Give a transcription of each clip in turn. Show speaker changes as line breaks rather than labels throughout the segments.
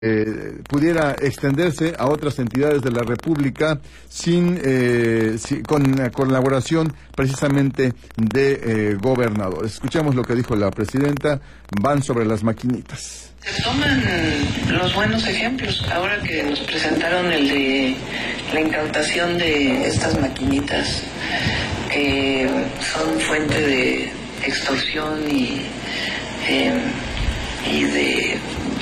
pudiera extenderse a otras entidades de la República con la colaboración precisamente de gobernadores. Escuchamos lo que dijo la presidenta. Van sobre las maquinitas.
Se toman los buenos ejemplos. Ahora que nos presentaron el de la incautación de estas maquinitas, son fuente de extorsión y de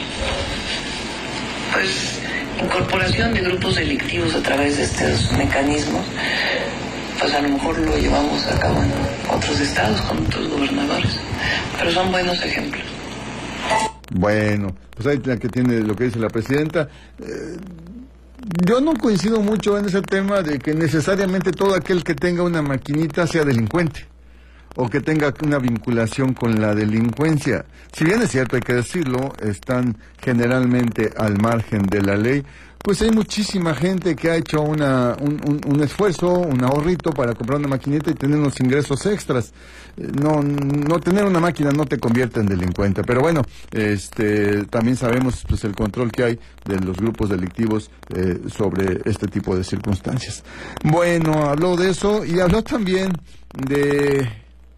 incorporación de grupos delictivos a través de estos mecanismos, pues a lo mejor lo llevamos a cabo en otros estados con otros gobernadores, pero son buenos ejemplos.
Bueno, pues ahí la que tiene lo que dice la presidenta. Yo no coincido mucho en ese tema de que necesariamente todo aquel que tenga una maquinita sea delincuente o que tenga una vinculación con la delincuencia. Si bien es cierto, hay que decirlo, están generalmente al margen de la ley, pues hay muchísima gente que ha hecho un esfuerzo, un ahorrito para comprar una maquinita y tener unos ingresos extras. No tener una máquina no te convierte en delincuente, pero bueno, también sabemos pues el control que hay de los grupos delictivos sobre este tipo de circunstancias. Bueno, habló de eso y habló también de...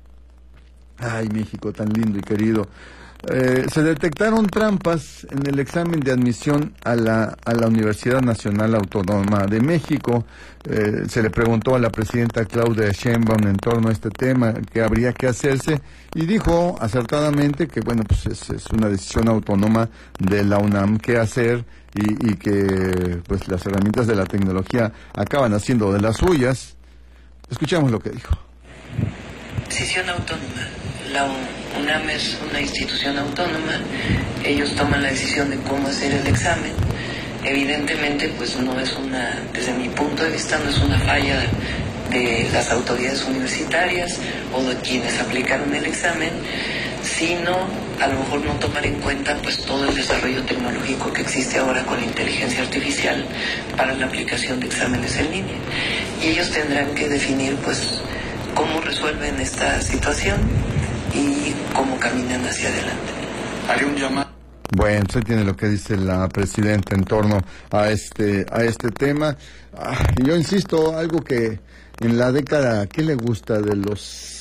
Ay, México tan lindo y querido. Se detectaron trampas en el examen de admisión a la Universidad Nacional Autónoma de México. Se le preguntó a la presidenta Claudia Sheinbaum en torno a este tema, qué habría que hacerse, y dijo acertadamente que, bueno, pues es una decisión autónoma de la UNAM qué hacer y que, pues, las herramientas de la tecnología acaban haciendo de las suyas. Escuchamos lo que dijo.
Decisión autónoma. La UNAM es una institución autónoma, ellos toman la decisión de cómo hacer el examen. Evidentemente, pues no es desde mi punto de vista, no es una falla de las autoridades universitarias o de quienes aplicaron el examen, sino a lo mejor no tomar en cuenta pues todo el desarrollo tecnológico que existe ahora con la inteligencia artificial para la aplicación de exámenes en línea. Y ellos tendrán que definir pues cómo resuelven esta situación y cómo caminan hacia adelante.
Haré un llamado.
Bueno, usted tiene lo que dice la presidenta en torno a este tema. Yo insisto, algo que en la década, ¿qué le gusta? De los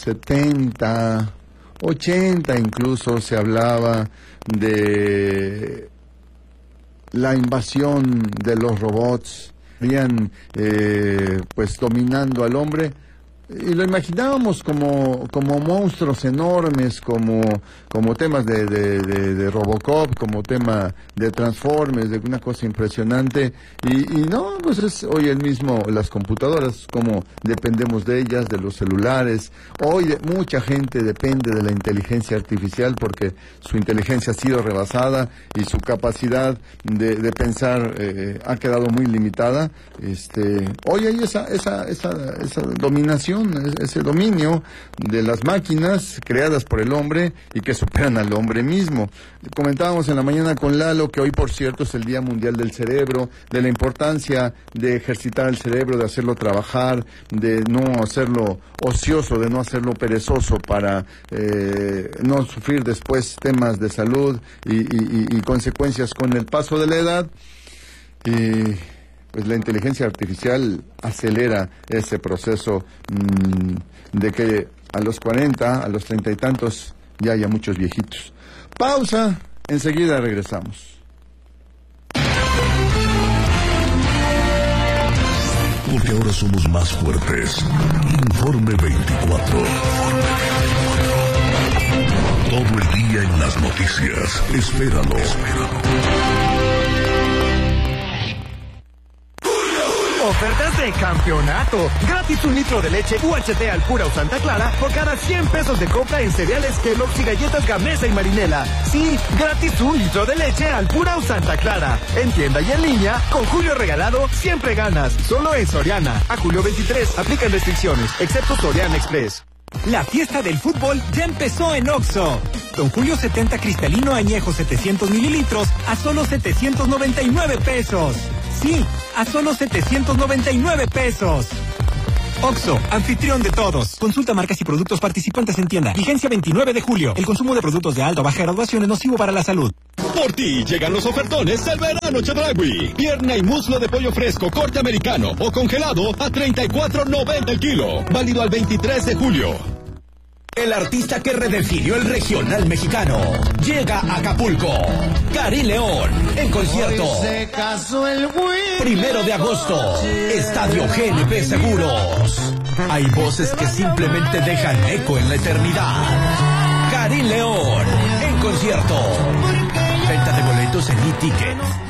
70, 80 incluso, se hablaba de la invasión de los robots, estarían pues dominando al hombre. Y lo imaginábamos como monstruos enormes, como temas de Robocop, como tema de Transformers, de una cosa impresionante. Y no, pues es hoy el mismo, las computadoras, como dependemos de ellas, de los celulares. Hoy mucha gente depende de la inteligencia artificial porque su inteligencia ha sido rebasada y su capacidad de pensar ha quedado muy limitada. Hoy hay esa dominación, ese dominio de las máquinas creadas por el hombre y que superan al hombre mismo. Comentábamos en la mañana con Lalo que hoy, por cierto, es el Día Mundial del Cerebro, de la importancia de ejercitar el cerebro, de hacerlo trabajar, de no hacerlo ocioso, de no hacerlo perezoso para no sufrir después temas de salud y consecuencias con el paso de la edad. Y pues la inteligencia artificial acelera ese proceso de que a los 40, a los 30 y tantos, ya haya muchos viejitos. Pausa, enseguida regresamos.
Porque ahora somos más fuertes. Informe 24. Todo el día en las noticias. Espéralo.
Ofertas de campeonato. Gratis 1 litro de leche UHT Alpura o Santa Clara por cada 100 pesos de compra en cereales Kellogg's y galletas Gamesa y Marinela. Sí, gratis 1 litro de leche Alpura o Santa Clara. En tienda y en línea, con Julio Regalado, siempre ganas. Solo en Soriana. A julio 23, aplican restricciones, excepto Soriana Express.
La fiesta del fútbol ya empezó en OXXO. Don Julio 70 cristalino añejo 700 mililitros a solo 799 pesos. Sí, a solo 799 pesos. OXXO, anfitrión de todos. Consulta marcas y productos participantes en tienda. Vigencia 29 de julio. El consumo de productos de alta o baja graduación es nocivo para la salud.
Por ti llegan los ofertones del verano Chedraui. Pierna y muslo de pollo fresco, corte americano o congelado a $34.90 el kilo. Válido al 23 de julio.
El artista que redefinió el regional mexicano llega a Acapulco. Karim León, en concierto. 1 de agosto, Estadio GNP Seguros. Hay voces que simplemente dejan eco en la eternidad. Karim León, en concierto. Venta de boletos en e-ticket.